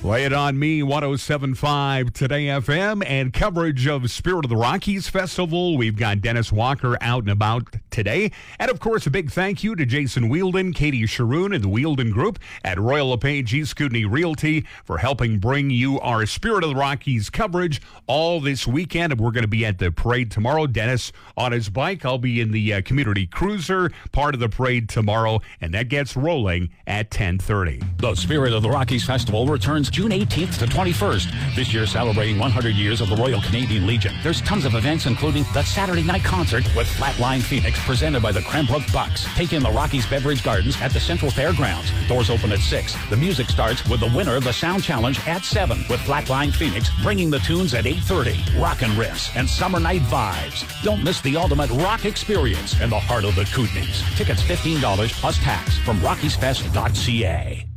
Lay it on me, 107.5 Today FM, and coverage of Spirit of the Rockies Festival. We've got Dennis Walker out and about today. And, of course, a big thank you to Jason Wielden, Katie Sharoon, and the Wielden Group at Royal LePage G. Scootney Realty for helping bring you our Spirit of the Rockies coverage all this weekend. And we're going to be at the parade tomorrow. Dennis on his bike. I'll be in the community cruiser, part of the parade tomorrow, and that gets rolling at 10:30. The Spirit of the Rockies Festival returns June 18th to 21st. This year celebrating 100 years of the Royal Canadian Legion. There's tons of events, including the Saturday night concert with Flatline Phoenix, presented by the Cranbrook Bucks. Take in the Rockies Beverage Gardens at the Central Fairgrounds. Doors open at 6. The music starts with the winner of the Sound Challenge at 7, with Flatline Phoenix bringing the tunes at 8:30. Rockin' riffs and summer night vibes. Don't miss the ultimate rock experience in the heart of the Kootenays. Tickets $15 plus tax from rockiesfest.ca.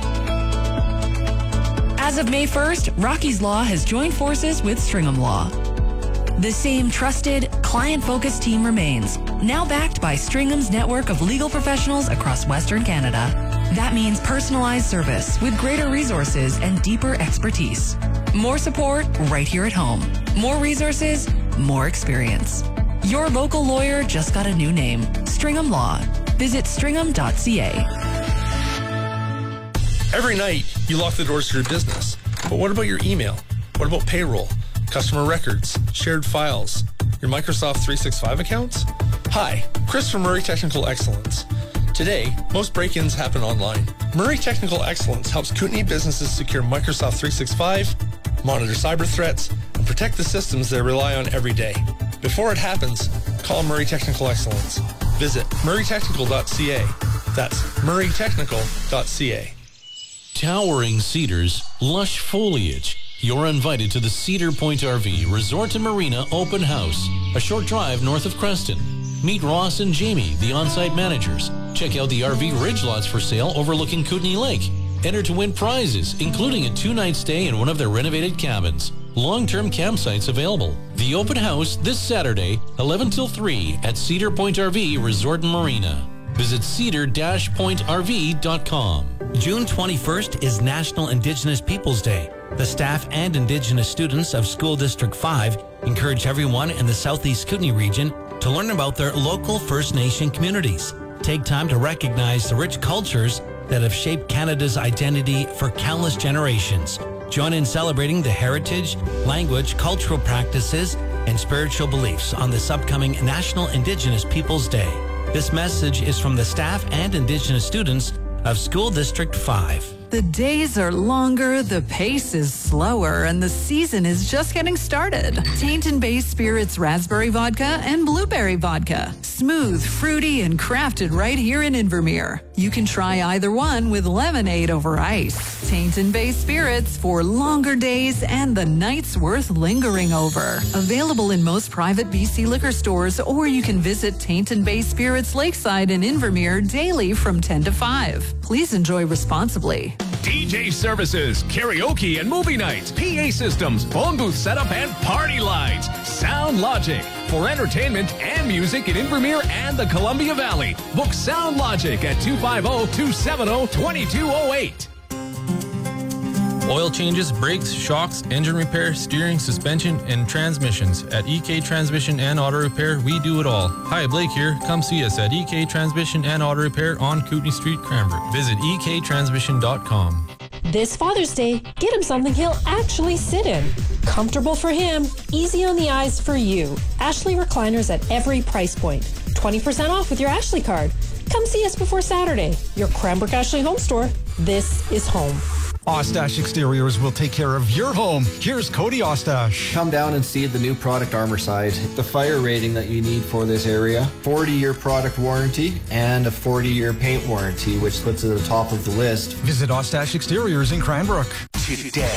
As of May 1st, Rockies Law has joined forces with Stringham Law. The same trusted, client-focused team remains, now backed by Stringham's network of legal professionals across Western Canada. That means personalized service with greater resources and deeper expertise. More support right here at home. More resources, more experience. Your local lawyer just got a new name, Stringham Law. Visit stringham.ca. Every night, you lock the doors to your business. But what about your email? What about payroll, customer records, shared files, your Microsoft 365 accounts? Hi, Chris from Murray Technical Excellence. Today, most break-ins happen online. Murray Technical Excellence helps Kootenay businesses secure Microsoft 365, monitor cyber threats, and protect the systems they rely on every day. Before it happens, call Murray Technical Excellence. Visit murraytechnical.ca. That's murraytechnical.ca. Towering cedars, lush foliage. You're invited to the Cedar Point RV Resort and Marina Open House, a short drive north of Creston. Meet Ross and Jamie, the on-site managers. Check out the RV ridge lots for sale overlooking Kootenay Lake. Enter to win prizes, including a 2-night stay in one of their renovated cabins. Long-term campsites available. The open house this Saturday, 11 till 3 at Cedar Point RV Resort and Marina. Visit cedar-pointrv.com. June 21st is National Indigenous Peoples Day. The staff and Indigenous students of School District 5 encourage everyone in the Southeast Kootenay region to learn about their local First Nation communities. Take time to recognize the rich cultures that have shaped Canada's identity for countless generations. Join in celebrating the heritage, language, cultural practices, and spiritual beliefs on this upcoming National Indigenous Peoples Day. This message is from the staff and Indigenous students of School District 5. The days are longer, the pace is slower, and the season is just getting started. Tainton Bay Spirits Raspberry Vodka and Blueberry Vodka. Smooth, fruity, and crafted right here in Invermere. You can try either one with lemonade over ice. Tainton Bay Spirits for longer days and the nights worth lingering over. Available in most private BC liquor stores, or you can visit Tainton Bay Spirits Lakeside in Invermere daily from 10 to 5. Please enjoy responsibly. DJ services, karaoke and movie nights, PA systems, phone booth setup and party lights. Sound Logic for entertainment and music in Invermere and the Columbia Valley. Book Sound Logic at 250-270-2208. Oil changes, brakes, shocks, engine repair, steering, suspension, and transmissions. At EK Transmission and Auto Repair, we do it all. Hi, Blake here. Come see us at EK Transmission and Auto Repair on Kootenay Street, Cranbrook. Visit ektransmission.com. This Father's Day, get him something he'll actually sit in. Comfortable for him, easy on the eyes for you. Ashley recliners at every price point. 20% off with your Ashley card. Come see us before Saturday. Your Cranbrook Ashley Home Store. This is home. Ostash Exteriors will take care of your home. Here's Cody Ostash. Come down and see the new product armor side. The fire rating that you need for this area. 40-year product warranty and a 40-year paint warranty, which puts it at the top of the list. Visit Ostash Exteriors in Cranbrook. Today.